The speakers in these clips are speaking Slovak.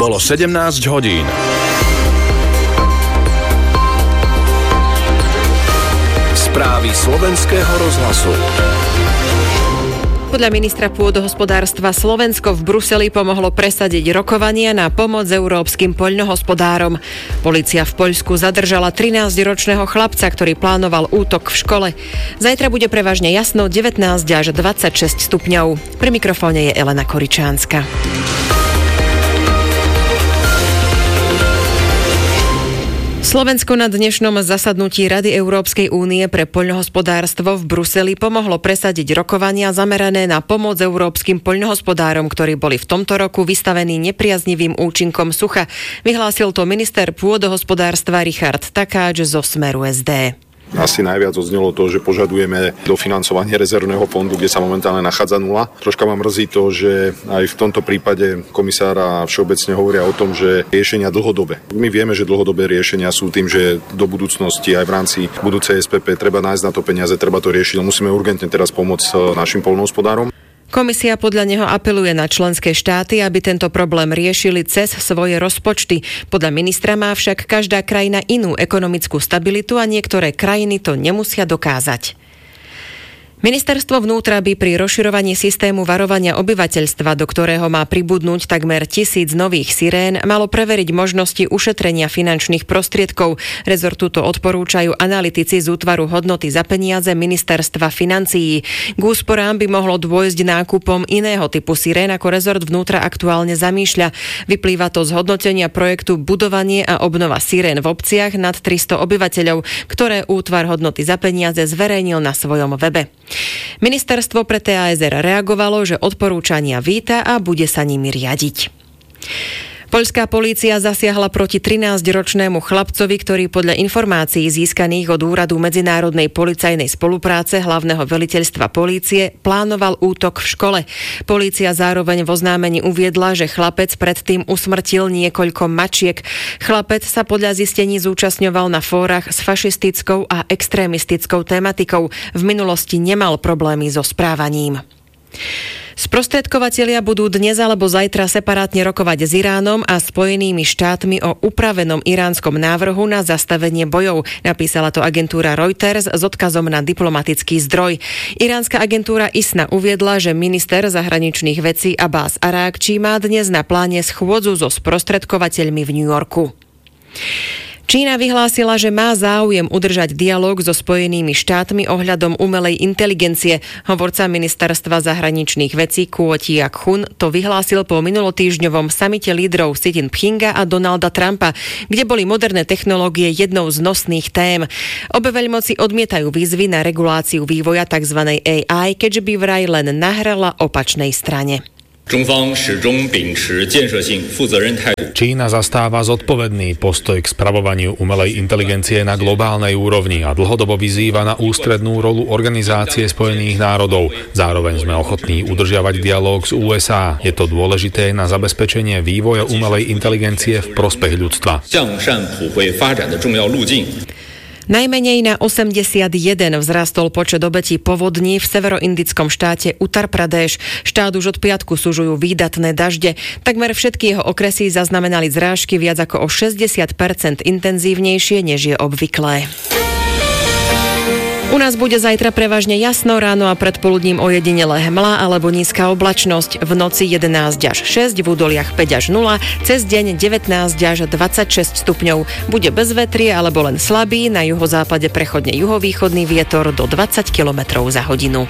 Bolo 17 hodín. Správy slovenského rozhlasu. Podľa ministra pôdohospodárstva Slovensko v Bruseli pomohlo presadiť rokovania na pomoc európskym poľnohospodárom. Polícia v Poľsku zadržala 13-ročného chlapca, ktorý plánoval útok v škole. Zajtra bude prevažne jasno, 19 až 26 stupňov. Pri mikrofóne je Elena Koričánska. Slovensko na dnešnom zasadnutí Rady Európskej únie pre poľnohospodárstvo v Bruseli pomohlo presadiť rokovania zamerané na pomoc európskym poľnohospodárom, ktorí boli v tomto roku vystavení nepriaznivým účinkom sucha. Vyhlásil to minister pôdohospodárstva Richard Takáč zo Smeru SD. Asi najviac odznelo to, že požadujeme dofinancovanie rezervného fondu, kde sa momentálne nachádza nula. Troška ma mrzí to, že aj v tomto prípade komisára všeobecne hovoria o tom, že riešenia dlhodobé. My vieme, že dlhodobé riešenia sú tým, že do budúcnosti aj v rámci budúcej SPP treba nájsť na to peniaze, treba to riešiť. Musíme urgentne teraz pomôcť našim poľnohospodárom. Komisia podľa neho apeluje na členské štáty, aby tento problém riešili cez svoje rozpočty. Podľa ministra má však každá krajina inú ekonomickú stabilitu a niektoré krajiny to nemusia dokázať. Ministerstvo vnútra by pri rozširovaní systému varovania obyvateľstva, do ktorého má pribudnúť takmer 1000 nových sirén, malo preveriť možnosti ušetrenia finančných prostriedkov. Rezortu to odporúčajú analytici z útvaru hodnoty za peniaze Ministerstva financií. K úsporám by mohlo dôjsť nákupom iného typu sirén, ako rezort vnútra aktuálne zamýšľa. Vyplýva to z hodnotenia projektu Budovanie a obnova sirén v obciach nad 300 obyvateľov, ktoré útvar hodnoty za peniaze zverejnil na svojom webe. Ministerstvo pre TASR reagovalo, že odporúčania víta a bude sa nimi riadiť. Poľská polícia zasiahla proti 13-ročnému chlapcovi, ktorý podľa informácií získaných od Úradu medzinárodnej policajnej spolupráce hlavného veliteľstva polície plánoval útok v škole. Polícia zároveň v oznámení uviedla, že chlapec predtým usmrtil niekoľko mačiek. Chlapec sa podľa zistení zúčastňoval na fórach s fašistickou a extrémistickou tematikou. V minulosti nemal problémy so správaním. Sprostredkovatelia budú dnes alebo zajtra separátne rokovať s Iránom a Spojenými štátmi o upravenom iránskom návrhu na zastavenie bojov. Napísala to agentúra Reuters s odkazom na diplomatický zdroj. Iránska agentúra ISNA uviedla, že minister zahraničných vecí Abbas Arákči má dnes na pláne schôdzu so sprostredkovateľmi v New Yorku. Čína vyhlásila, že má záujem udržať dialóg so Spojenými štátmi ohľadom umelej inteligencie. Hovorca ministerstva zahraničných vecí Kuo Tianchun to vyhlásil po minulotýždňovom samite lídrov Xi Jinpinga a Donalda Trumpa, kde boli moderné technológie jednou z nosných tém. Obe veľmoci odmietajú výzvy na reguláciu vývoja tzv. AI, keďže by vraj len nahrala opačnej strane. Čína zastáva zodpovedný postoj k spravovaniu umelej inteligencie na globálnej úrovni a dlhodobo vyzýva na ústrednú rolu Organizácie spojených národov. Zároveň sme ochotní udržiavať dialóg s USA. Je to dôležité na zabezpečenie vývoja umelej inteligencie v prospech ľudstva. Najmenej na 81 vzrastol počet obetí povodní v severoindickom štáte Uttar Pradesh. Štát už od piatku sužujú výdatné dažde. Takmer všetky jeho okresy zaznamenali zrážky viac ako o 60% intenzívnejšie, než je obvyklé. U nás bude zajtra prevažne jasno, ráno a predpoludním ojedinele hmla alebo nízka oblačnosť. V noci 11 až 6, v údoliach 5 až 0, cez deň 19 až 26 stupňov. Bude bez vetrie alebo len slabý, na juhozápade prechodne juhovýchodný vietor do 20 km za hodinu.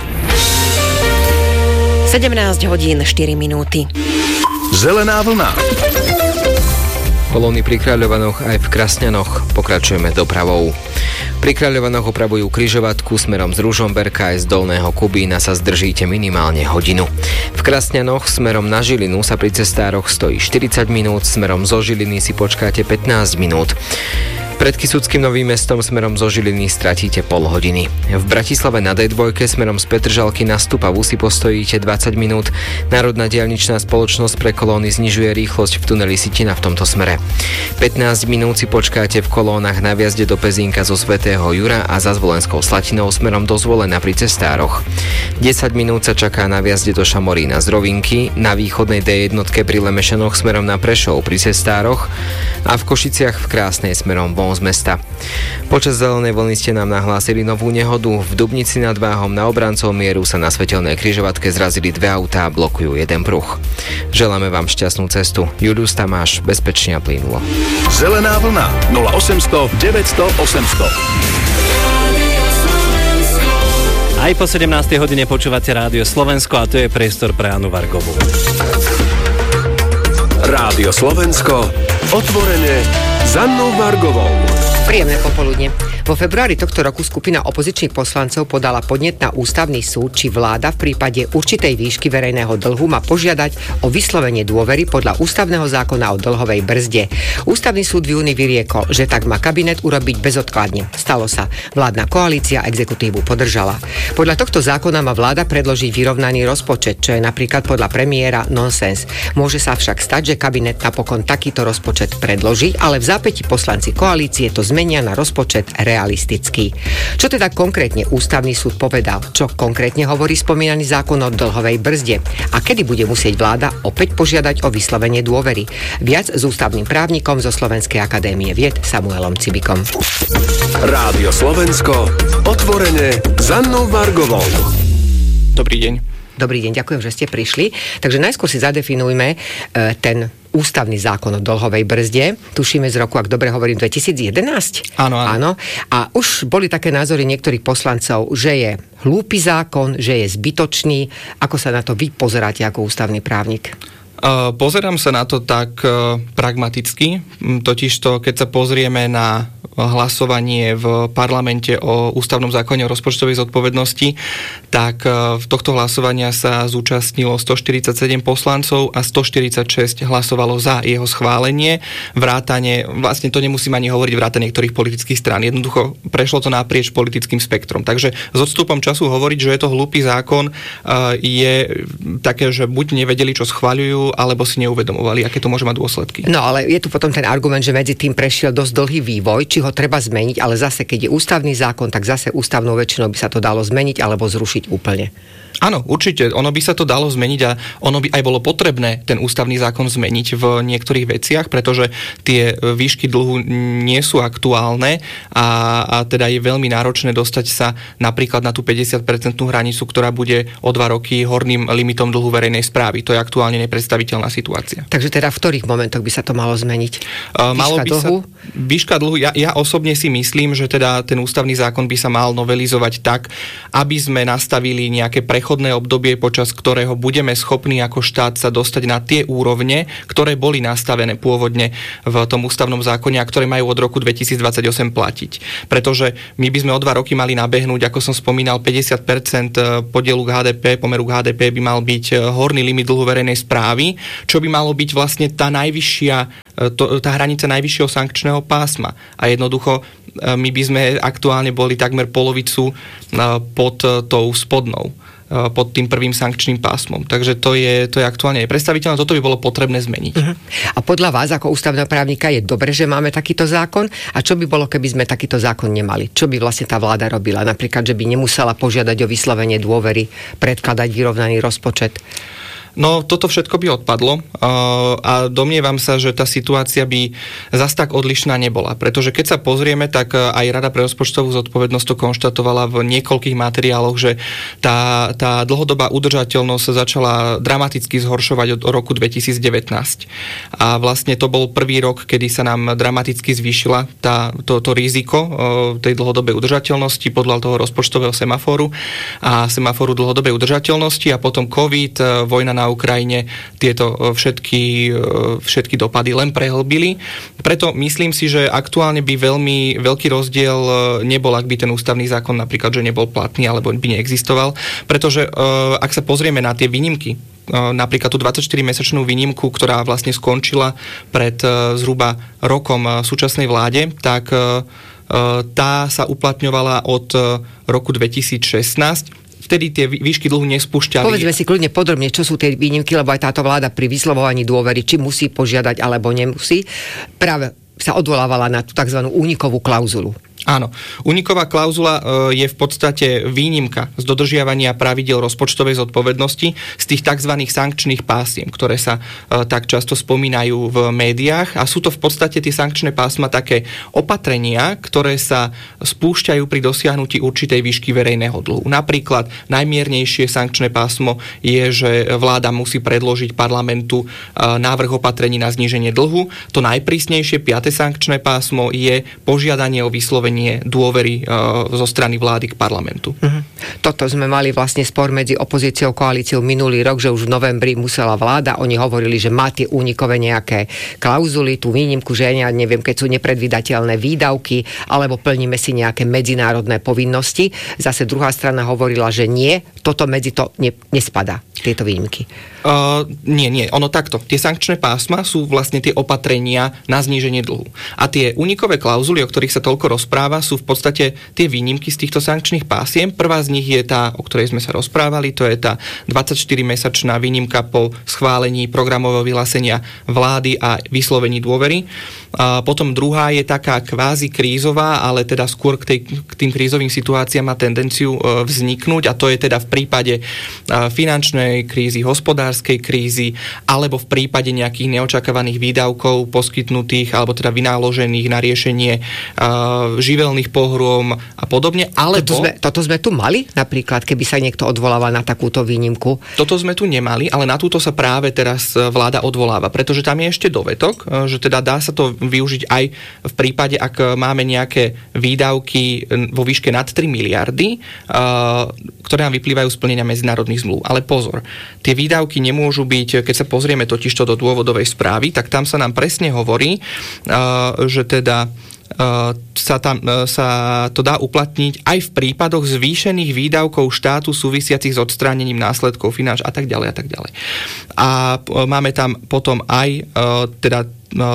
17 hodín 4 minúty. Zelená vlna. Kolóny pri Kráľovanoch aj v Krasňanoch. Pokračujeme dopravou. Pri Kráľovanoch opravujú križovatku smerom z Ružomberka aj z Dolného Kubína sa zdržíte minimálne hodinu. V Krasňanoch smerom na Žilinu sa pri cestároch stojí 40 minút, smerom zo Žiliny si počkáte 15 minút. Pred Kysuckým Novým Mestom smerom zo Žiliny stratíte pol hodiny. V Bratislave na D2 smerom z Petržalky na Stupavu si postojíte 20 minút. Národná diaľničná spoločnosť pre kolóny znižuje rýchlosť v tuneli Sitina v tomto smere. 15 minút si počkáte v kolónach na viazde do Pezínka zo Svätého Jura a za Zvolenskou Slatinou smerom do Zvolena pri cestároch. 10 minút sa čaká na viazde do Šamorína z Rovinky, na východnej D1 pri Lemešanoch smerom na Prešov pri cestároch a v Košiciach v Krásnej smerom von z mesta. Počas zelenej vlny ste nám nahlásili novú nehodu. V Dubnici nad Váhom na Obrancov mieru sa na svetelnej križovatke zrazili dve autá a blokujú jeden pruh. Želáme vám šťastnú cestu. Julius Tamáš, bezpečne a plynulo. Zelená vlna 0800 900 800. Aj po 17. hodine počúvate Rádio Slovensko a to je priestor pre Annu Vargovú. Rádio Slovensko, otvorene za Annou Vargovou. Príjemné popoludne. Vo februári tohto roku skupina opozičných poslancov podala podnet na ústavný súd, či vláda v prípade určitej výšky verejného dlhu má požiadať o vyslovenie dôvery podľa ústavného zákona o dlhovej brzde. Ústavný súd v júni vyriekol, že tak má kabinet urobiť bezodkladne. Stalo sa. Vládna koalícia exekutívu podržala. Podľa tohto zákona má vláda predložiť vyrovnaný rozpočet, čo je napríklad podľa premiéra nonsens. Môže sa však stať, že kabinet napokon takýto rozpočet predloží, ale v zápäti poslanci koalície to zmenia na rozpočet realistický. Čo teda konkrétne ústavný súd povedal? Čo konkrétne hovorí spomínaný zákon o dlhovej brzde? A kedy bude musieť vláda opäť požiadať o vyslovenie dôvery? Viac s ústavným právnikom zo Slovenskej akadémie vied Samuelom Cibikom. Rádio Slovensko, otvorene za Annou Vargovou. Dobrý deň. Dobrý deň, ďakujem, že ste prišli. Takže najskôr si zadefinujme ten ústavný zákon o dlhovej brzde. Tušíme z roku, ak dobre hovorím, 2011? Áno. A už boli také názory niektorých poslancov, že je hlúpy zákon, že je zbytočný. Ako sa na to vy pozeráte ako ústavný právnik? Pozerám sa na to tak pragmaticky, totižto keď sa pozrieme na hlasovanie v parlamente o ústavnom zákone o rozpočtovej zodpovednosti, tak v tohto hlasovania sa zúčastnilo 147 poslancov a 146 hlasovalo za jeho schválenie. Vrátane, vlastne to nemusím ani hovoriť, vrátane niektorých politických strán. Jednoducho prešlo to naprieč politickým spektrom. Takže s odstupom času hovoriť, že je to hlúpy zákon, je také, že buď nevedeli, čo schvaľujú, alebo si neuvedomovali, aké to môže mať dôsledky. No ale je tu potom ten argument, že medzi tým prešiel dosť dlhý vývoj, či ho treba zmeniť, ale zase, keď je ústavný zákon, tak zase ústavnou väčšinou by sa to dalo zmeniť alebo zrušiť úplne. Áno, určite. Ono by sa to dalo zmeniť a ono by aj bolo potrebné ten ústavný zákon zmeniť v niektorých veciach, pretože tie výšky dlhu nie sú aktuálne a teda je veľmi náročné dostať sa napríklad na tú 50% hranicu, ktorá bude o 2 roky horným limitom dlhu verejnej správy. To je aktuálne nepredstaviteľná situácia. Takže teda v ktorých momentoch by sa to malo zmeniť? Výška dlhu? Ja osobne si myslím, že teda ten ústavný zákon by sa mal novelizovať tak, aby sme nastavili nejaké prechodné obdobie, počas ktorého budeme schopní ako štát sa dostať na tie úrovne, ktoré boli nastavené pôvodne v tom ústavnom zákone a ktoré majú od roku 2028 platiť. Pretože my by sme o 2 roky mali nabehnúť, ako som spomínal, 50% podielu k HDP, pomeru k HDP by mal byť horný limit dlhu verejnej správy, čo by malo byť vlastne tá najvyššia, tá hranica najvyššieho sankčného pásma. A jednoducho my by sme aktuálne boli takmer polovicu pod tou spodnou, pod tým prvým sankčným pásmom. Takže to je aktuálne nepredstaviteľné, toto by bolo potrebné zmeniť. A podľa vás ako ústavného právnika je dobre, že máme takýto zákon? A čo by bolo, keby sme takýto zákon nemali? Čo by vlastne tá vláda robila? Napríklad, že by nemusela požiadať o vyslovenie dôvery, predkladať vyrovnaný rozpočet? No, toto všetko by odpadlo a domnievam sa, že tá situácia by zas tak odlišná nebola. Pretože keď sa pozrieme, tak aj Rada pre rozpočtovú zodpovednosť to konštatovala v niekoľkých materiáloch, že tá dlhodobá udržateľnosť sa začala dramaticky zhoršovať od roku 2019. A vlastne to bol prvý rok, kedy sa nám dramaticky zvýšila to riziko tej dlhodobej udržateľnosti podľa toho rozpočtového semaforu a semaforu dlhodobej udržateľnosti a potom COVID, vojna na Ukrajine tieto všetky dopady len prehlbili. Preto myslím si, že aktuálne by veľmi veľký rozdiel nebol, ak by ten ústavný zákon napríklad, že nebol platný alebo by neexistoval. Pretože ak sa pozrieme na tie výnimky napríklad tú 24-mesačnú výnimku, ktorá vlastne skončila pred zhruba rokom v súčasnej vláde, tak tá sa uplatňovala od roku 2016. Vtedy tie výšky dlhu nespúšťali. Povedzme si kľudne podrobne, čo sú tie výnimky, lebo aj táto vláda pri vyslovovaní dôvery, či musí požiadať alebo nemusí, práve sa odvolávala na tú tzv. Únikovú klauzulu. Áno. Úniková klauzula je v podstate výnimka z dodržiavania pravidiel rozpočtovej zodpovednosti z tých tzv. Sankčných pásiem, ktoré sa tak často spomínajú v médiách, a sú to v podstate tie sankčné pásma také opatrenia, ktoré sa spúšťajú pri dosiahnutí určitej výšky verejného dlhu. Napríklad najmiernejšie sankčné pásmo je, že vláda musí predložiť parlamentu návrh opatrení na zníženie dlhu. To najprísnejšie 5. sankčné pásmo je požiadanie o vyslovenie dôvery zo strany vlády k parlamentu. Toto sme mali vlastne spor medzi opozíciou a koalíciou minulý rok, že už v novembri musela vláda, oni hovorili, že má tie únikové nejaké klauzuly, tú výnimku, že ja neviem, keď sú nepredvídateľné výdavky, alebo plníme si nejaké medzinárodné povinnosti. Zase druhá strana hovorila, že nie, toto medzi to nespadá, tieto výnimky. Nie, ono takto. Tie sankčné pásma sú vlastne tie opatrenia na zníženie dlhu. A tie únikové klauzuly, o ktorých sa toľko rozpráva, sú v podstate tie výnimky z týchto sankčných pásiem. Prvá z nich je tá, o ktorej sme sa rozprávali, to je tá 24-mesačná výnimka po schválení programového vyhlásenia vlády a vyslovení dôvery. A potom druhá je taká kvázi krízová, ale teda skôr k tým krízovým situáciám má tendenciu vzniknúť, a to je teda v prípade finančnej krízy, hospodárskej krízy, alebo v prípade nejakých neočakávaných výdavkov poskytnutých alebo teda vynáložených na riešenie živelných pohrôm a podobne. Toto sme tu mali napríklad, keby sa niekto odvolával na takúto výnimku? Toto sme tu nemali, ale na túto sa práve teraz vláda odvoláva, pretože tam je ešte dovetok, že teda dá sa to využiť aj v prípade, ak máme nejaké výdavky vo výške nad 3 miliardy, ktoré nám vyplývajú z plnenia medzinárodných zmluv. Ale pozor, tie výdavky nemôžu byť, keď sa pozrieme totižto do dôvodovej správy, tak tam sa nám presne hovorí, že teda sa to dá uplatniť aj v prípadoch zvýšených výdavkov štátu súvisiacich s odstránením následkov finanč a tak ďalej a tak ďalej. A máme tam potom aj teda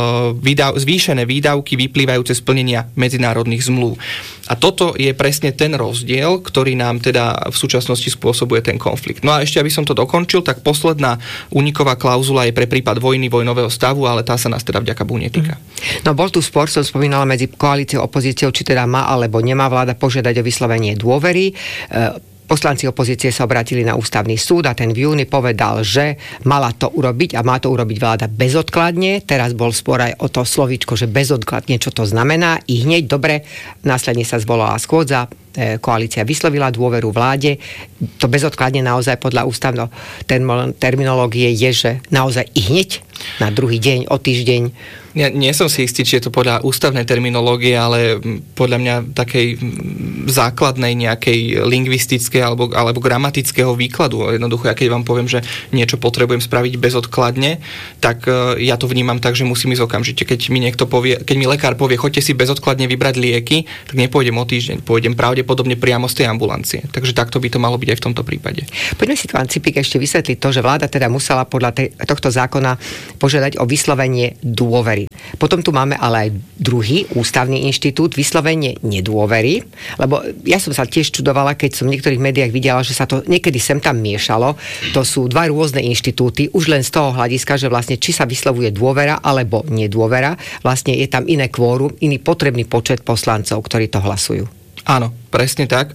zvýšené výdavky vyplývajúce z plnenia medzinárodných zmluv. A toto je presne ten rozdiel, ktorý nám teda v súčasnosti spôsobuje ten konflikt. No a ešte, aby som to dokončil, tak posledná úniková klauzula je pre prípad vojny, vojnového stavu, ale tá sa nás teda vďaka Bohu netýka. No bol tu spor, som spomínala, medzi koalíciou a opozíciou, či teda má alebo nemá vláda požiadať o vyslovenie dôvery. Poslanci opozície sa obrátili na ústavný súd a ten v júni povedal, že mala to urobiť a má to urobiť vláda bezodkladne. Teraz bol spor aj o to slovíčko, že bezodkladne, čo to znamená. I hneď dobre, následne sa zvolala schôdza, koalícia vyslovila dôveru vláde. To bezodkladne naozaj podľa ústavnej terminológie je, že naozaj i hneď na druhý deň, o týždeň. Ja nie som si istý, či je to podľa ústavnej terminológie, ale podľa mňa takej základnej nejakej lingvistickej alebo gramatického výkladu. Jednoducho, ja keď vám poviem, že niečo potrebujem spraviť bezodkladne, tak ja to vnímam tak, že musím ísť okamžite. Keď mi lekár povie, choďte si bezodkladne vybrať lieky, tak nepôjdem o týždeň, pôjdem pravdepodobne priamo z tej ambulancie. Takže takto by to malo byť aj v tomto prípade. Poďme si to, pán Cipík, ešte vysvetliť to, že vláda teda musela podľa tohto zákona požiadať o vyslovenie dôvery. Potom tu máme ale aj druhý ústavný inštitút, vyslovenie nedôvery, lebo ja som sa tiež čudovala, keď som v niektorých médiách videla, že sa to niekedy sem tam miešalo. To sú dva rôzne inštitúty, už len z toho hľadiska, že vlastne či sa vyslovuje dôvera alebo nedôvera, vlastne je tam iné kvórum, iný potrebný počet poslancov, ktorí to hlasujú. Áno, presne tak.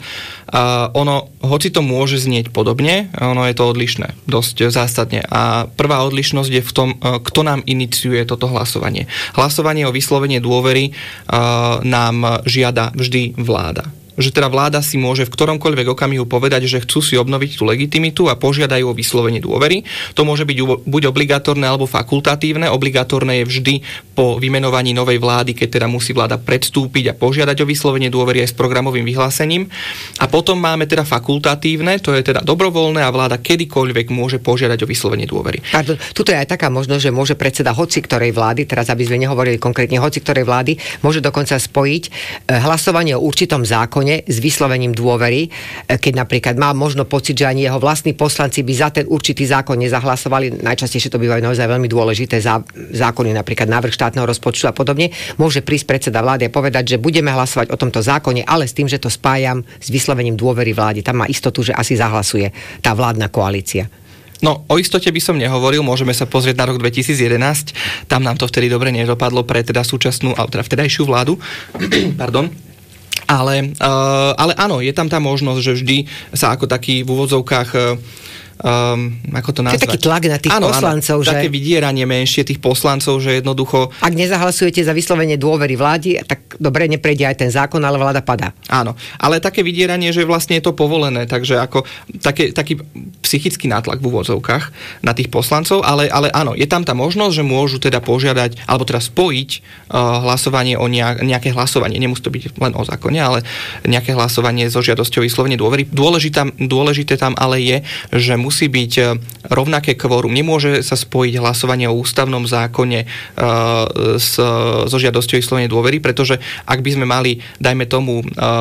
Hoci to môže znieť podobne, ono je to odlišné, dosť zásadne. A prvá odlišnosť je v tom, kto nám iniciuje toto hlasovanie. Hlasovanie o vyslovenie dôvery nám žiada vždy vláda. Že teda vláda si môže v ktoromkoľvek okamihu povedať, že chcú si obnoviť tú legitimitu a požiadajú o vyslovenie dôvery. To môže byť buď obligatórne alebo fakultatívne. Obligatórne je vždy po vymenovaní novej vlády, keď teda musí vláda predstúpiť a požiadať o vyslovenie dôvery aj s programovým vyhlásením. A potom máme teda fakultatívne, to je teda dobrovoľné a vláda kedykoľvek môže požiadať o vyslovenie dôvery. Pardon, tuto je aj taká možnosť, že môže predseda hoci ktorej vlády, teraz aby sme nehovorili konkrétne hoci ktorej vlády, môže dokonca spojiť hlasovanie o určitom zákone zákone s vyslovením dôvery, keď napríklad má možno pocit, že ani jeho vlastní poslanci by za ten určitý zákon nezahlasovali. Najčastejšie to bývajú naozaj veľmi dôležité zákony, napríklad návrh štátneho rozpočtu a podobne. Môže prísť predseda vlády a povedať, že budeme hlasovať o tomto zákone, ale s tým, že to spájam s vyslovením dôvery vláde. Tam má istotu, že asi zahlasuje tá vládna koalícia. No, o istote by som nehovoril, môžeme sa pozrieť na rok 2011, tam nám to vtedy dobre nedopadlo pre teda súčasnú, alebo teda vtedajšiu vládu. Pardon. Ale áno, je tam tá možnosť, že vždy sa ako taký v úvodzovkách ako to nazvať? To je taký tlak na tých poslancov, že... Také vydieranie menšie tých poslancov, že jednoducho... Ak nezahlasujete za vyslovenie dôvery vlády, tak dobre, neprejde aj ten zákon, ale vláda padá. Áno, ale také vydieranie, že vlastne je to povolené, takže ako taký psychický nátlak v úvodzovkách na tých poslancov, ale áno, je tam tá možnosť, že môžu teda požiadať, alebo teda spojiť hlasovanie o nejaké hlasovanie, nemusí to byť len o zákone, ale nejaké hlasovanie so žiadosťou vyslovenie dôvery. Dôležité tam ale je, že musí byť rovnaké kvórum. Nemôže sa spojiť hlasovanie o ústavnom zákone so žiadosťou vyslovenie dôvery, pretože ak by sme mali, dajme tomu,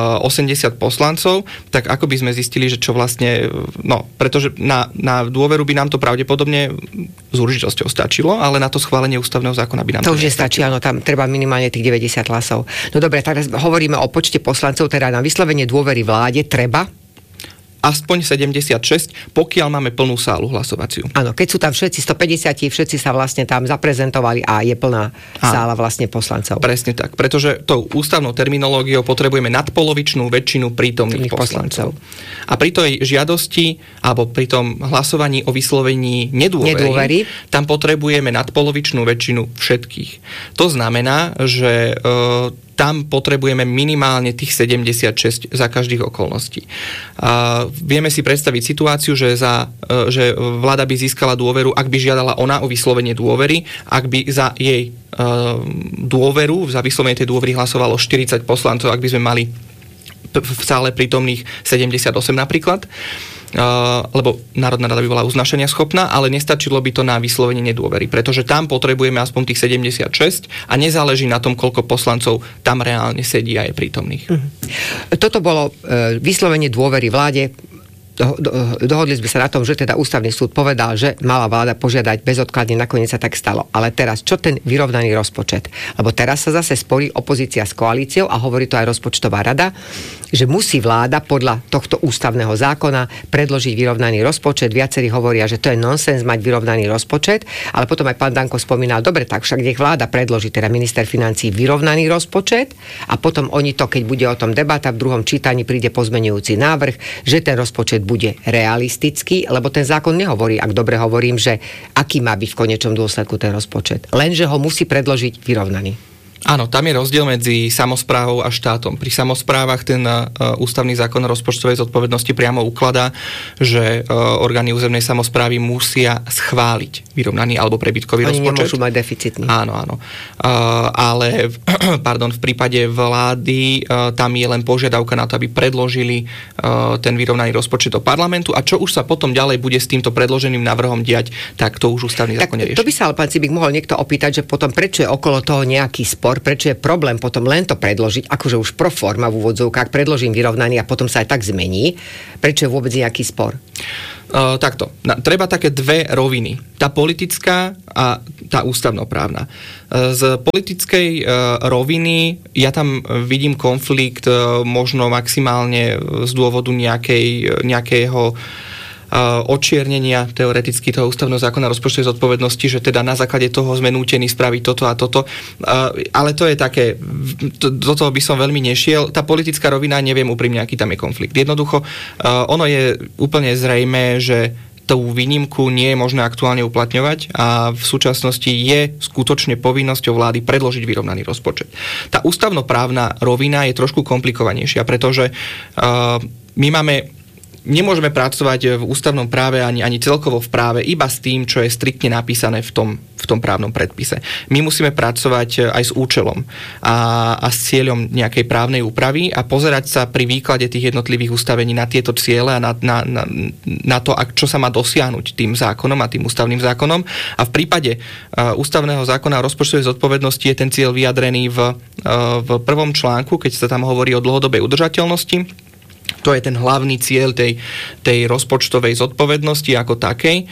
80 poslancov, tak ako by sme zistili, že čo vlastne, no, pretože na dôveru by nám to pravdepodobne s určitosťou stačilo, ale na to schválenie ústavného zákona by nám to už nestačí, áno, tam treba minimálne tých 90 hlasov. No dobre, teraz hovoríme o počte poslancov, teda na vyslovenie dôvery vláde treba aspoň 76, pokiaľ máme plnú sálu hlasovaciu. Áno, keď sú tam všetci 150, všetci sa vlastne tam zaprezentovali a je plná sála vlastne poslancov. Presne tak, pretože tou ústavnou terminológiou potrebujeme nadpolovičnú väčšinu prítomných poslancov. A pri tej žiadosti, alebo pri tom hlasovaní o vyslovení nedôvery, tam potrebujeme nadpolovičnú väčšinu všetkých. To znamená, že tam potrebujeme minimálne tých 76 za každých okolností. Vieme si predstaviť situáciu, že vláda by získala dôveru, ak by žiadala ona o vyslovenie dôvery, ak by za jej dôveru, za vyslovenie tej dôvery hlasovalo 40 poslancov, ak by sme mali v sále prítomných 78 napríklad, lebo Národná rada by bola uznášania schopná, ale nestačilo by to na vyslovenie nedôvery, pretože tam potrebujeme aspoň tých 76 a nezáleží na tom, koľko poslancov tam reálne sedí a je prítomných. Toto bolo vyslovenie dôvery vláde. Dohodli sme sa na tom, že teda ústavný súd povedal, že mala vláda požiadať bezodkladne, nakoniec sa tak stalo. Ale teraz, čo ten vyrovnaný rozpočet? Lebo teraz sa zase sporí opozícia s koalíciou a hovorí to aj rozpočtová rada, že musí vláda podľa tohto ústavného zákona predložiť vyrovnaný rozpočet. Viacerí hovoria, že to je nonsens mať vyrovnaný rozpočet, ale potom aj pán Danko spomínal, dobre, tak však nech vláda predloží, teda minister financií, vyrovnaný rozpočet a potom oni to, keď bude o tom debata, v druhom čítaní príde pozmeňujúci návrh, že ten rozpočet bude realistický, lebo ten zákon nehovorí, ak dobre hovorím, že aký má byť v konečnom dôsledku ten rozpočet. Lenže ho musí predložiť vyrovnaný. Áno, tam je rozdiel medzi samosprávou a štátom. Pri samosprávach ten ústavný zákon o rozpočtovej zodpovednosti priamo ukladá, že orgány územnej samosprávy musia schváliť vyrovnaný alebo prebytkový rozpočet. Oni nemôžu mať deficitný. Áno. Ale v prípade vlády tam je len požiadavka na to, aby predložili ten vyrovnaný rozpočet do parlamentu a čo už sa potom ďalej bude s týmto predloženým návrhom diať, tak to už ústavný zákon nerieši. To by sa ale, pán Cibík, mohol niekto opýtať, že potom prečo je okolo toho nejaký spor, prečo je problém potom len to predložiť, akože už pro forma v úvodzovkách, predložím vyrovnaný a potom sa aj tak zmení. Prečo je vôbec nejaký spor? Takto. Treba také dve roviny. Tá politická a tá ústavnoprávna. Z politickej roviny ja tam vidím konflikt možno maximálne z dôvodu nejakého odčiernenia teoreticky toho ústavného zákona rozpočtovej zodpovednosti, že teda na základe toho sme nútení spraviť toto a toto. Ale to je také, do toho by som veľmi nešiel. Tá politická rovina, neviem úprimne, aký tam je konflikt. Jednoducho, ono je úplne zrejmé, že tú výnimku nie je možné aktuálne uplatňovať a v súčasnosti je skutočne povinnosťou vlády predložiť vyrovnaný rozpočet. Tá ústavnoprávna rovina je trošku komplikovanejšia, pretože my máme nemôžeme pracovať v ústavnom práve ani celkovo v práve iba s tým, čo je striktne napísané v tom právnom predpise. My musíme pracovať aj s účelom a s cieľom nejakej právnej úpravy a pozerať sa pri výklade tých jednotlivých ustavení na tieto ciele a na to, čo sa má dosiahnuť tým zákonom a tým ústavným zákonom. A v prípade ústavného zákona o rozpočtovej zodpovednosti je ten cieľ vyjadrený v prvom článku, keď sa tam hovorí o dlhodobej udržateľnosti. To je ten hlavný cieľ tej rozpočtovej zodpovednosti ako takej.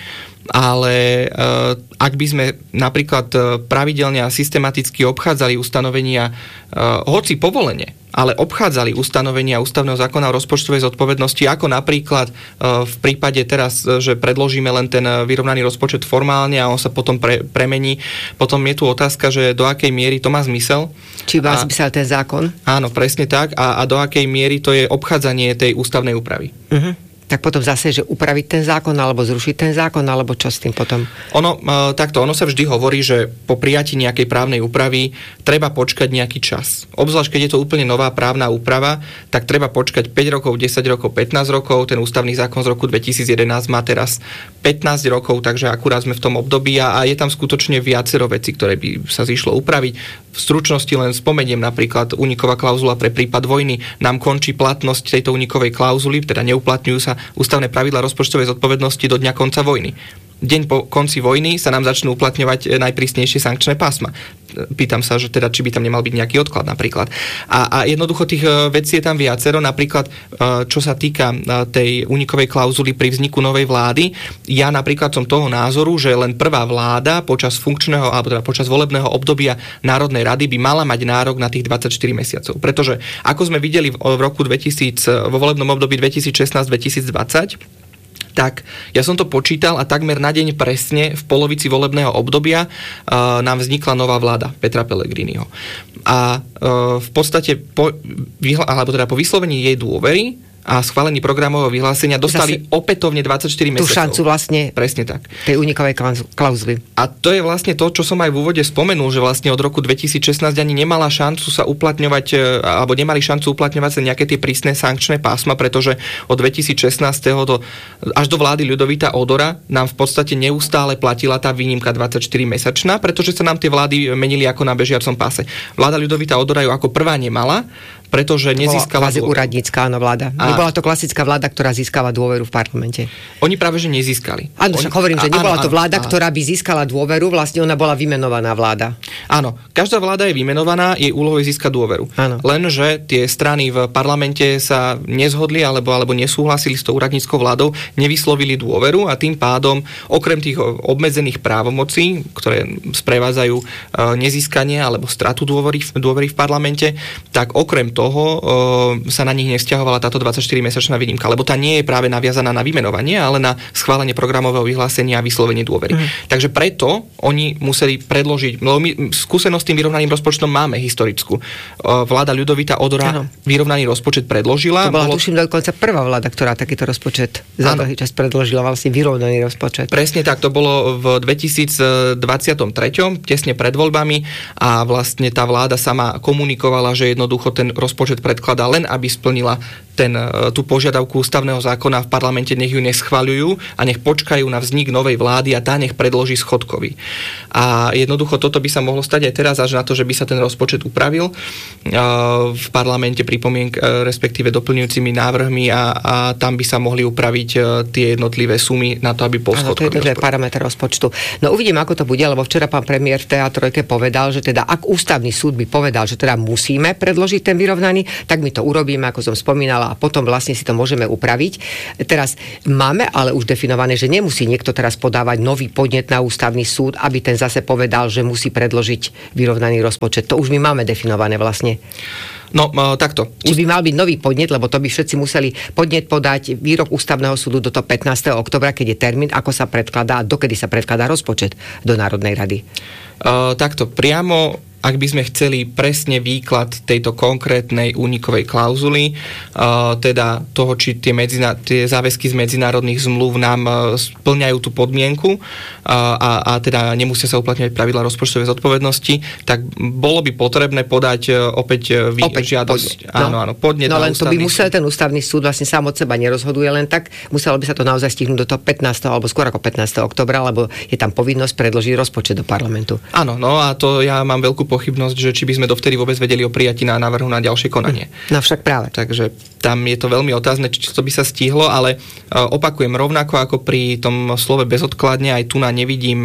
Ale ak by sme napríklad pravidelne a systematicky obchádzali ustanovenia, hoci povolenie, ale obchádzali ustanovenia ústavného zákona o rozpočtovej zodpovednosti, ako napríklad v prípade teraz, že predložíme len ten vyrovnaný rozpočet formálne a on sa potom premení, potom je tu otázka, že do akej miery to má zmysel. Či má zmysel ten zákon? Áno, presne tak. A do akej miery to je obchádzanie tej ústavnej úpravy. Tak potom zase, že upraviť ten zákon, alebo zrušiť ten zákon, alebo čo s tým potom? Ono sa vždy hovorí, že po prijatí nejakej právnej úpravy treba počkať nejaký čas. Obzvlášť, keď je to úplne nová právna úprava, tak treba počkať 5 rokov, 10 rokov, 15 rokov. Ten ústavný zákon z roku 2011 má teraz 15 rokov, takže akurát sme v tom období a je tam skutočne viacero vecí, ktoré by sa zišlo upraviť. V stručnosti len spomeniem napríklad úniková klauzula pre prípad vojny. Nám končí platnosť tejto únikovej klauzuly, teda neuplatňujú sa ústavné pravidlá rozpočtovej zodpovednosti do dňa konca vojny. Deň po konci vojny sa nám začnú uplatňovať najprísnejšie sankčné pásma. Pýtam sa, že teda, či by tam nemal byť nejaký odklad napríklad. A jednoducho tých vecí je tam viacero. Napríklad, čo sa týka tej únikovej klauzuly pri vzniku novej vlády, ja napríklad som toho názoru, že len prvá vláda počas funkčného, alebo teda počas volebného obdobia Národnej rady by mala mať nárok na tých 24 mesiacov. Pretože, ako sme videli v roku 2000, vo volebnom období 2016-2020, tak ja som to počítal a takmer na deň presne v polovici volebného obdobia nám vznikla nová vláda Petra Pellegriniho. A v podstate po vyslovení jej dôvery a schválení programového vyhlásenia dostali opätovne 24 mesiacov. Tú šancu vlastne. Presne tak. Tej unikovej klauzuly. A to je vlastne to, čo som aj v úvode spomenul, že vlastne od roku 2016 ani nemala šancu sa uplatňovať, alebo nemali šancu uplatňovať sa nejaké tie prísne sankčné pásma, pretože od 2016. až do vlády Ľudovita Odora nám v podstate neustále platila tá výnimka 24-mesačná, pretože sa nám tie vlády menili ako na bežiacom páse. Vláda Ľudovita Odora ju ako prvá nemala, pretože nezískala... úradnícka, áno, vláda. Nebola to klasická vláda, ktorá získava dôveru v parlamente. Oni práve, že nezískali. Áno, však hovorím, že nebola to vláda, ktorá by získala dôveru, vlastne ona bola vymenovaná vláda. Áno, každá vláda je vymenovaná, jej úlohou je získať dôveru. Áno. Lenže tie strany v parlamente sa nezhodli alebo nesúhlasili s tou úradníckou vládou, nevyslovili dôveru a tým pádom, okrem tých obmedzených právomocí, ktoré sprevádzajú nezískanie alebo stratu dôvery v parlamente, tak okrem toho sa na nich nevzťahovala táto 24-mesačná výnimka, lebo tá nie je práve naviazaná na vymenovanie, ale na schválenie programového vyhlásenia a vyslovenie dôvery. Takže preto oni museli predložiť, lebo my skúsenosť s tým vyrovnaným rozpočtom máme historickú. Vláda Ľudovita Odora vyrovnaný rozpočet predložila. To bola tuším dokonca prvá vláda, ktorá takýto rozpočet za dlhý čas predložila, vlastne vyrovnaný rozpočet. Presne tak, to bolo v 2023, tesne pred voľbami a vlastne tá vláda sama komunikovala, že jednoducho ten rozpočet predkladá len, aby splnila tú požiadavku ústavného zákona v parlamente, nech ju neschvaľujú a nech počkajú na vznik novej vlády a tá nech predloží schodkový. A jednoducho toto by sa mohlo stať aj teraz, až na to, že by sa ten rozpočet upravil v parlamente respektíve doplňujúcimi návrhmi a tam by sa mohli upraviť tie jednotlivé sumy na to, aby bol schodkový rozpočet. To je parameter rozpočtu. No uvidím, ako to bude, lebo včera pán premiér v TA3 povedal, že teda ak ústavný súd by povedal, že teda musíme predložiť ten vyrovnaný, tak my to urobíme, ako som spomínala, a potom vlastne si to môžeme upraviť. Teraz máme ale už definované, že nemusí niekto teraz podávať nový podnet na ústavný súd, aby ten zase povedal, že musí predložiť vyrovnaný rozpočet. To už my máme definované vlastne. No, takto. Či by mal byť nový podnet, lebo to by všetci museli podnet podať výrok ústavného súdu do toho 15. oktobra, keď je termín, ako sa predkladá a dokedy sa predkladá rozpočet do Národnej rady. Takto, priamo ak by sme chceli presne výklad tejto konkrétnej únikovej klauzuly, teda toho, či tie záväzky z medzinárodných zmluv nám splňajú tú podmienku a teda nemusia sa uplatňovať pravidlá rozpočtovej zodpovednosti, tak bolo by potrebné podať opäť žiadosť. Áno, podnet na len to by musel súd. Ten ústavný súd vlastne sám od seba nerozhoduje len tak, muselo by sa to naozaj stihnúť do toho 15. alebo skôr ako 15. októbra, lebo je tam povinnosť predložiť rozpočet do parlamentu. Áno, no a to ja mám veľkú pochybnosť, že či by sme dovtedy vôbec vedeli o prijatí na návrhu na ďalšie konanie. No však práve. Takže tam je to veľmi otázne, či to by sa stihlo, ale opakujem, rovnako ako pri tom slove bezodkladne, aj tu nevidím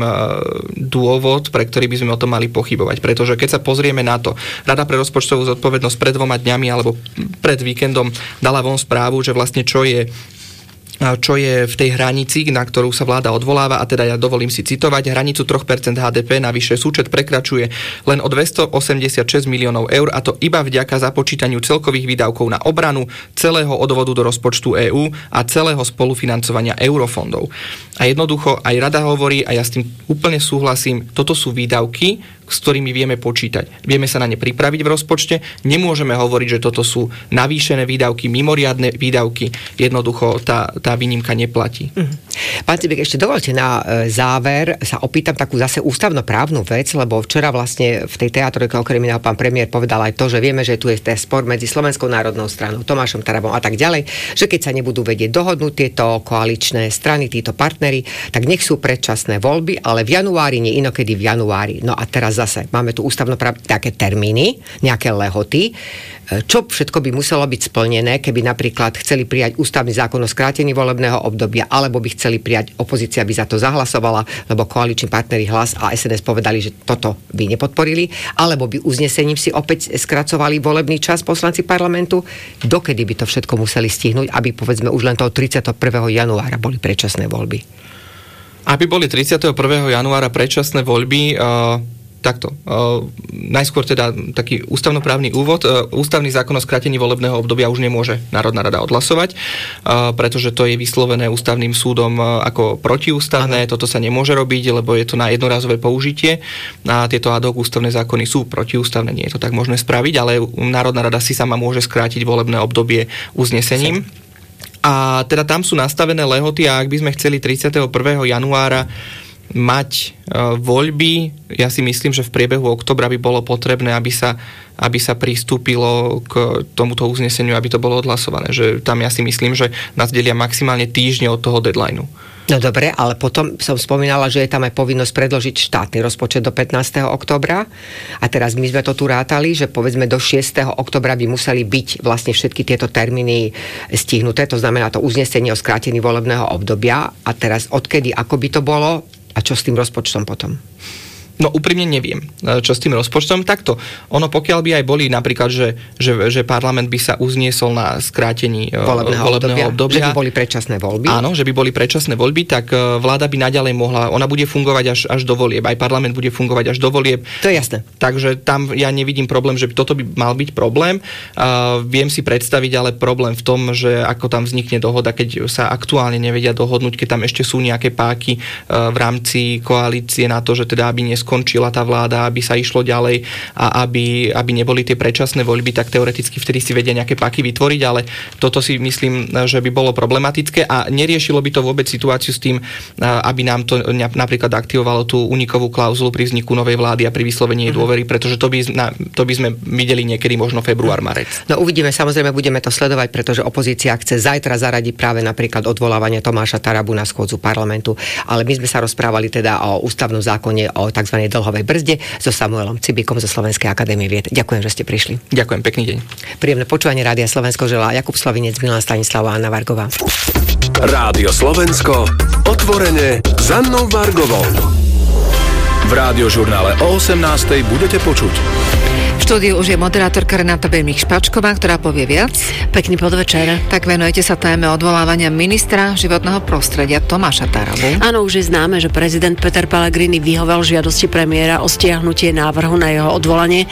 dôvod, pre ktorý by sme o tom mali pochybovať. Pretože keď sa pozrieme na to, Rada pre rozpočtovú zodpovednosť pred 2 dňami alebo pred víkendom dala von správu, že vlastne čo je v tej hranici, na ktorú sa vláda odvoláva, a teda ja dovolím si citovať, hranicu 3% HDP, navyše súčet prekračuje len o 286 miliónov eur, a to iba vďaka započítaniu celkových výdavkov na obranu, celého odvodu do rozpočtu EÚ a celého spolufinancovania eurofondov. A jednoducho aj rada hovorí, a ja s tým úplne súhlasím, toto sú výdavky, s ktorými vieme počítať. Vieme sa na ne pripraviť v rozpočte, nemôžeme hovoriť, že toto sú navýšené výdavky, mimoriadne výdavky, jednoducho tá výnimka neplatí. Pán Cibek, ešte dovolte na záver sa opýtam takú zase ústavnoprávnu vec, lebo včera vlastne v tej teatrojke okrem iného pán premiér povedal aj to, že vieme, že tu je ten spor medzi Slovenskou národnou stranou, Tomášom Tarabom a tak ďalej, že keď sa nebudú vedieť dohodnúť tieto koaličné strany, títo partneri, tak nech sú predčasné voľby, ale v januári, nie inokedy v januári. No a teraz zase máme tu ústavnoprávne také termíny, nejaké lehoty. Čo všetko by muselo byť splnené, keby napríklad chceli prijať ústavný zákon o skrátení volebného obdobia, alebo by chceli prijať, opozícia by za to zahlasovala, lebo koaliční partneri Hlas a SNS povedali, že toto by nepodporili, alebo by uznesením si opäť skracovali volebný čas poslanci parlamentu. Dokedy by to všetko museli stihnúť, aby povedzme už len toho 31. januára boli predčasné voľby? Aby boli 31. januára predčasné voľby, takto. Najskôr teda taký ústavnoprávny úvod. Ústavný zákon o skrátení volebného obdobia už nemôže Národná rada odhlasovať, pretože to je vyslovené ústavným súdom ako protiústavné. Toto sa nemôže robiť, lebo je to na jednorázové použitie. A tieto ad hoc ústavné zákony sú protiústavné. Nie je to tak možné spraviť, ale Národná rada si sama môže skrátiť volebné obdobie uznesením. A teda tam sú nastavené lehoty, a ak by sme chceli 31. januára mať voľby, ja si myslím, že v priebehu októbra by bolo potrebné, aby sa pristúpilo k tomuto uzneseniu, aby to bolo odhlasované. Že tam ja si myslím, že nás delia maximálne týždne od toho deadlineu. No dobre, ale potom som spomínala, že je tam aj povinnosť predložiť štátny rozpočet do 15. októbra. A teraz my sme to tu rátali, že povedzme do 6. októbra by museli byť vlastne všetky tieto termíny stihnuté, to znamená to uznesenie o skrátení volebného obdobia. A teraz odkedy, ako by to bolo? A čo s tým rozpočtom potom? No úprimne neviem, čo s tým rozpočtom. Takto, ono pokiaľ by aj boli napríklad, že parlament by sa uzniesol na skrátení volebného obdobia. Že by boli predčasné voľby. Áno, že by boli predčasné voľby, tak vláda by naďalej mohla, ona bude fungovať až do volieb, aj parlament bude fungovať až do volieb. To je jasné. Takže tam ja nevidím problém, že toto by mal byť problém. Viem si predstaviť ale problém v tom, že ako tam vznikne dohoda, keď sa aktuálne nevedia dohodnúť, keď tam ešte sú nejaké páky v rámci koalície na to, že teda aby skončila tá vláda, aby sa išlo ďalej a aby neboli tie predčasné voľby, tak teoreticky vtedy si vedia nejaké páky vytvoriť, ale toto si myslím, že by bolo problematické a neriešilo by to vôbec situáciu s tým, aby nám to napríklad aktivovalo tú unikovú klauzulu pri vzniku novej vlády a pri vyslovení dôvery, pretože to by sme videli niekedy možno február, marec. No uvidíme, samozrejme budeme to sledovať, pretože opozícia chce zajtra zaradiť práve napríklad odvolávanie Tomáša Tarabu na schôdzu parlamentu, ale my sme sa rozprávali teda o ústavnom zákone o tzv. Dlhovej brzde so Samuelom Cibikom zo Slovenskej akadémie vied. Ďakujem, že ste prišli. Ďakujem, pekný deň. Príjemné počúvanie Rádia Slovensko želá Jakub Slavinec, Milan Stanislava a Anna Vargová. Rádio Slovensko, otvorene s Annou Vargovou. V Rádiožurnále o 18:00 budete počuť. V štúdiu už je moderátorka Renáta Bermich-Špačková, ktorá povie viac. Pekný podvečer. Tak venujete sa téme odvolávania ministra životného prostredia Tomáša Tarabu. Áno, už je známe, že prezident Peter Pellegrini vyhovel žiadosti premiéra o stiahnutie návrhu na jeho odvolanie.